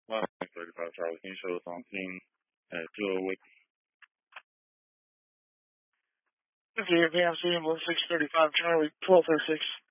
35 Charlie. Can you show us on scene at 208? Okay, VMC ambulance 635 Charlie, 1236.